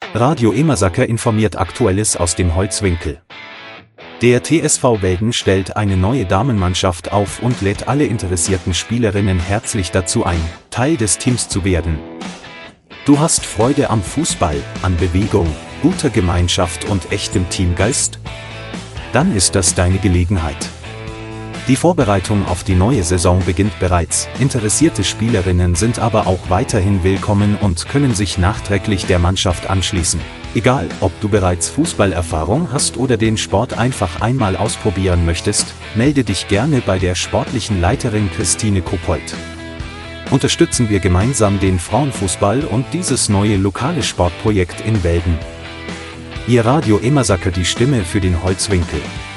Radio Emersacker informiert Aktuelles aus dem Holzwinkel. Der TSV Welden stellt eine neue Damenmannschaft auf und lädt alle interessierten Spielerinnen herzlich dazu ein, Teil des Teams zu werden. Du hast Freude am Fußball, an Bewegung, guter Gemeinschaft und echtem Teamgeist? Dann ist das deine Gelegenheit. Die Vorbereitung auf die neue Saison beginnt bereits, interessierte Spielerinnen sind aber auch weiterhin willkommen und können sich nachträglich der Mannschaft anschließen. Egal, ob du bereits Fußballerfahrung hast oder den Sport einfach einmal ausprobieren möchtest, melde dich gerne bei der sportlichen Leiterin Christine Kopold. Unterstützen wir gemeinsam den Frauenfußball und dieses neue lokale Sportprojekt in Welden. Ihr Radio Emersacker, die Stimme für den Holzwinkel.